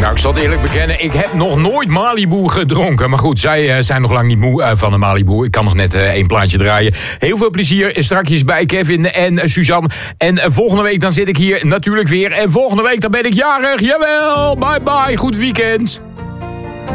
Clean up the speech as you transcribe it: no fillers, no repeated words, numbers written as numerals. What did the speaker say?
Nou, ik zal het eerlijk bekennen, ik heb nog nooit Malibu gedronken. Maar goed, zij zijn nog lang niet moe van de Malibu. Ik kan nog net 1 plaatje draaien. Heel veel plezier strakjes bij Kevin en Suzanne. En volgende week dan zit ik hier natuurlijk weer. En volgende week dan ben ik jarig. Jawel, bye bye, goed weekend.